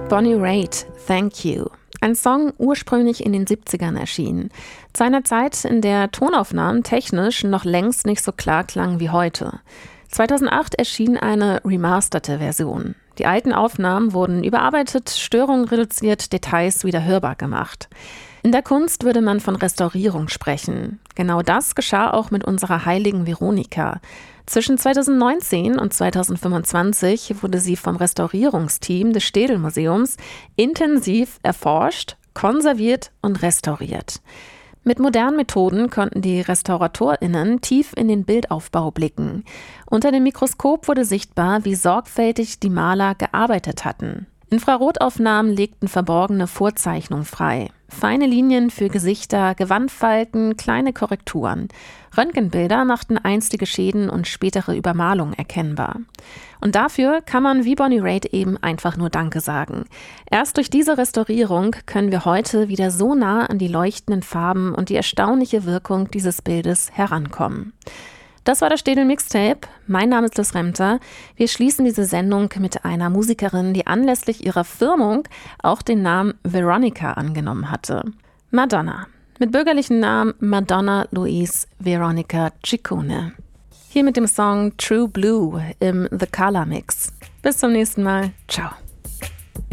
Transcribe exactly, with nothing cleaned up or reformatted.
Bonnie Raitt, Thank You. Ein Song ursprünglich in den siebzigern erschienen. Zu einer Zeit, in der Tonaufnahmen technisch noch längst nicht so klar klangen wie heute. zweitausendacht erschien eine remasterte Version. Die alten Aufnahmen wurden überarbeitet, Störungen reduziert, Details wieder hörbar gemacht. In der Kunst würde man von Restaurierung sprechen. Genau das geschah auch mit unserer heiligen Veronika. Zwischen zweitausendneunzehn und zweitausendfünfundzwanzig wurde sie vom Restaurierungsteam des Städel-Museums intensiv erforscht, konserviert und restauriert. Mit modernen Methoden konnten die RestauratorInnen tief in den Bildaufbau blicken. Unter dem Mikroskop wurde sichtbar, wie sorgfältig die Maler gearbeitet hatten. Infrarotaufnahmen legten verborgene Vorzeichnungen frei. Feine Linien für Gesichter, Gewandfalten, kleine Korrekturen. Röntgenbilder machten einstige Schäden und spätere Übermalungen erkennbar. Und dafür kann man wie Bonnie Raitt eben einfach nur Danke sagen. Erst durch diese Restaurierung können wir heute wieder so nah an die leuchtenden Farben und die erstaunliche Wirkung dieses Bildes herankommen. Das war das Städel Mixtape. Mein Name ist Liz Remter. Wir schließen diese Sendung mit einer Musikerin, die anlässlich ihrer Firmung auch den Namen Veronica angenommen hatte. Madonna. Mit bürgerlichen Namen Madonna Louise Veronica Ciccone. Hier mit dem Song True Blue im The Color Mix. Bis zum nächsten Mal. Ciao.